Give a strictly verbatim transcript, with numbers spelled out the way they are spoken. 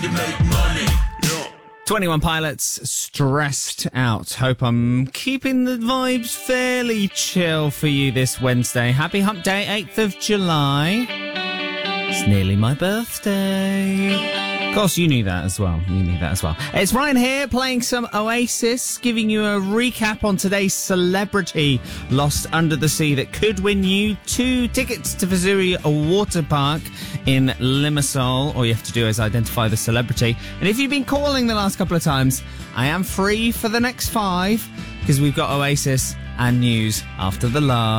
You make money. twenty-one Pilots, Stressed Out. Hope I'm keeping the vibes fairly chill for you this Wednesday. Happy Hump Day, eighth of July. It's nearly my birthday. Of course, you knew that as well. You knew that as well. It's Ryan here, playing some Oasis, giving you a recap on today's celebrity lost under the sea that could win you two tickets to Vesuria Water Park in Limassol. All you have to do is identify the celebrity. And if you've been calling the last couple of times, I am free for the next five, because we've got Oasis and news after the last.